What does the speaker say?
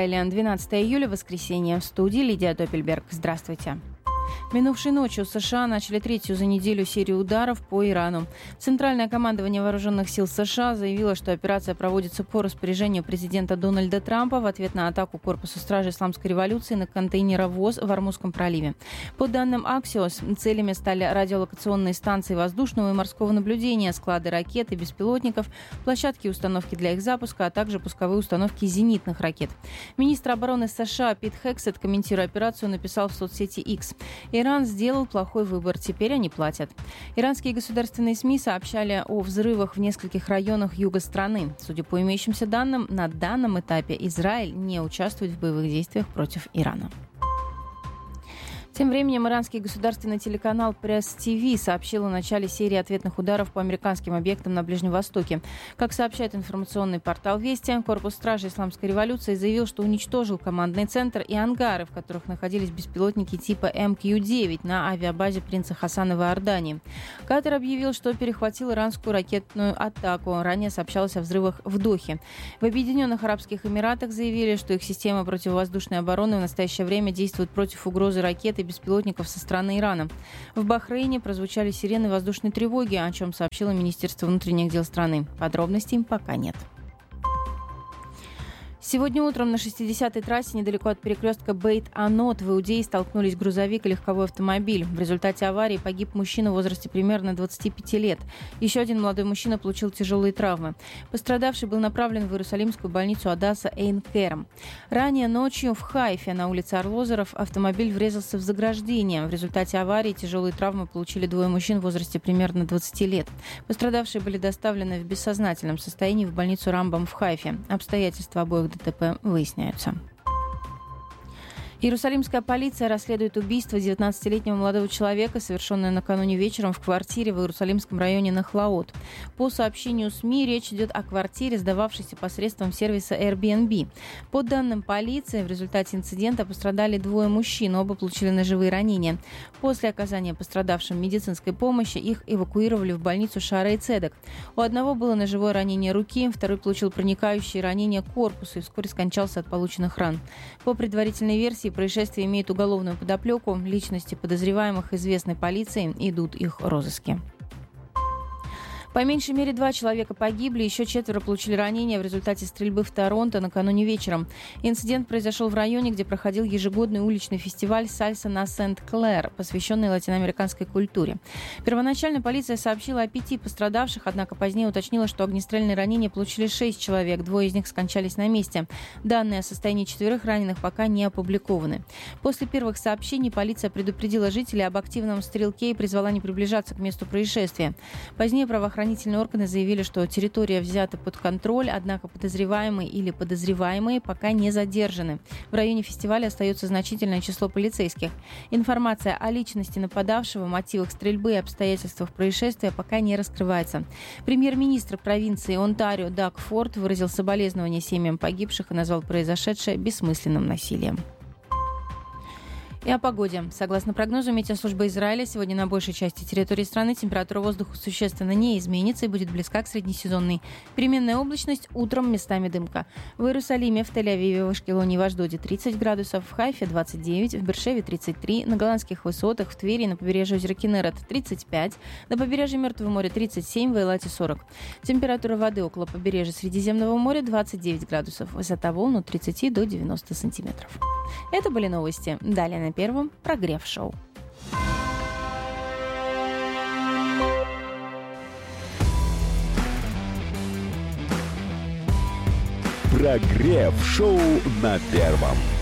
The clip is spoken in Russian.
Израиля, 12 июля, воскресенье. В студии Лидия Доппельберг. Здравствуйте. Минувшей ночью США начали третью за неделю серию ударов по Ирану. Центральное командование вооруженных сил США заявило, что операция проводится по распоряжению президента Дональда Трампа в ответ на атаку Корпуса стражи исламской революции на контейнеровоз в Ормузском проливе. По данным Axios, целями стали радиолокационные станции воздушного и морского наблюдения, склады ракет и беспилотников, площадки и установки для их запуска, а также пусковые установки зенитных ракет. Министр обороны США Пит Хексет, комментируя операцию, написал в соцсети X: «Иран сделал плохой выбор, теперь они платят». Иранские государственные СМИ сообщали о взрывах в нескольких районах юга страны. Судя по имеющимся данным, на данном этапе Израиль не участвует в боевых действиях против Ирана. Тем временем иранский государственный телеканал Пресс-ТВ сообщил о начале серии ответных ударов по американским объектам на Ближнем Востоке. Как сообщает информационный портал «Вести», Корпус стражи исламской революции заявил, что уничтожил командный центр и ангары, в которых находились беспилотники типа МК-9 на авиабазе принца Хасана в Иордании. Катар объявил, что перехватил иранскую ракетную атаку. Ранее сообщалось о взрывах в Дохе. В Объединенных Арабских Эмиратах заявили, что их система противовоздушной обороны в настоящее время действует против угрозы ракет и беспилотников со стороны Ирана. В Бахрейне прозвучали сирены воздушной тревоги, о чем сообщило Министерство внутренних дел страны. Подробностей пока нет. Сегодня утром на 60-й трассе недалеко от перекрестка Бейт-Анот в Иудее столкнулись грузовик и легковой автомобиль. В результате аварии погиб мужчина в возрасте примерно 25 лет. Еще один молодой мужчина получил тяжелые травмы. Пострадавший был направлен в Иерусалимскую больницу Адаса Эйн-Керем. Ранее ночью в Хайфе на улице Арлозеров автомобиль врезался в заграждение. В результате аварии тяжелые травмы получили двое мужчин в возрасте примерно 20 лет. Пострадавшие были доставлены в бессознательном состоянии в больницу Рамбам в Хайфе. Обстоятельства обоих ДТП выясняются. Иерусалимская полиция расследует убийство 19-летнего молодого человека, совершенное накануне вечером в квартире в Иерусалимском районе Нахлаот. По сообщению СМИ, речь идет о квартире, сдававшейся посредством сервиса Airbnb. По данным полиции, в результате инцидента пострадали двое мужчин, оба получили ножевые ранения. После оказания пострадавшим медицинской помощи их эвакуировали в больницу Шаарей Цедек. У одного было ножевое ранение руки, второй получил проникающие ранения корпуса и вскоре скончался от полученных ран. По предварительной версии, происшествие имеет уголовную подоплеку. Личности подозреваемых известны полиции, идут их розыски. По меньшей мере 2 человека погибли, еще 4 получили ранения в результате стрельбы в Торонто накануне вечером. Инцидент произошел в районе, где проходил ежегодный уличный фестиваль «Сальса на Сент-Клэр», посвященный латиноамериканской культуре. Первоначально полиция сообщила о 5 пострадавших, однако позднее уточнила, что огнестрельные ранения получили 6 человек, 2 из них скончались на месте. Данные о состоянии 4 раненых пока не опубликованы. После первых сообщений полиция предупредила жителей об активном стрелке и призвала не приближаться к месту происшествия. Позднее правоохранительные органы заявили, что территория взята под контроль, однако подозреваемые или подозреваемые пока не задержаны. В районе фестиваля остается значительное число полицейских. Информация о личности нападавшего, мотивах стрельбы и обстоятельствах происшествия пока не раскрывается. Премьер-министр провинции Онтарио Даг Форд выразил соболезнования семьям погибших и назвал произошедшее бессмысленным насилием. И о погоде. Согласно прогнозу Метеослужбы Израиля, сегодня на большей части территории страны температура воздуха существенно не изменится и будет близка к среднесезонной. Переменная облачность, утром местами дымка. В Иерусалиме, в Тель-Авиве, в Ашкелоне и в Ашдоде 30 градусов, в Хайфе 29, в Бершеве 33, на Голландских высотах, в Твери, на побережье озера Кинерет 35, на побережье Мертвого моря 37, в Эйлате 40. Температура воды около побережья Средиземного моря 29 градусов, высота волн от 30 до 90 сантиметров. Это были новости. Далее на Первом прогрев-шоу. Прогрев-шоу на Первом.